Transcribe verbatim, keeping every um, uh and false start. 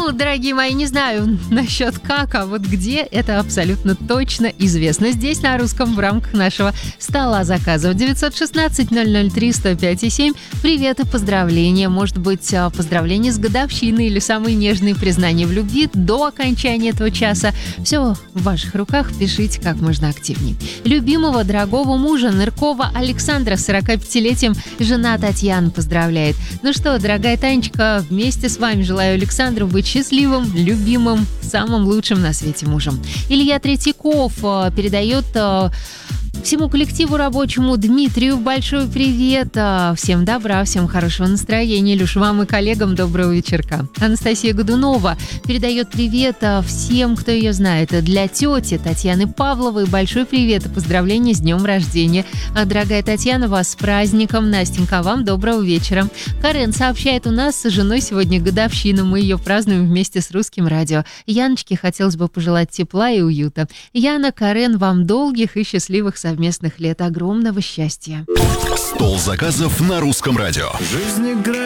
Ну, дорогие мои, не знаю насчет как, а вот где, это абсолютно точно известно. Здесь, на русском, в рамках нашего стола заказов. девятьсот шестнадцать ноль ноль три сто пять и семь. Привет и поздравления. Может быть, поздравления с годовщиной или самые нежные признания в любви до окончания этого часа. Все в ваших руках. Пишите как можно активнее. Любимого, дорогого мужа Ныркова Александра с сорокапятилетием жена Татьяна поздравляет. Ну что, дорогая Танечка, вместе с вами желаю Александру быть счастливым, любимым, самым лучшим на свете мужем. Илья Третьяков передает всему коллективу рабочему Дмитрию большой привет. Всем добра, всем хорошего настроения. Илюш, вам и коллегам доброго вечерка. Анастасия Годунова передает привет всем, кто ее знает. Для тети Татьяны Павловой большой привет и поздравления с днем рождения. Дорогая Татьяна, вас с праздником. Настенька, вам доброго вечера. Карен сообщает, у нас с женой сегодня годовщина. Мы ее празднуем вместе с Русским радио. Яночке хотелось бы пожелать тепла и уюта. Яна, Карен, вам долгих и счастливых совместных лет, огромного счастья. Стол заказов на Русском радио. Жизнь играет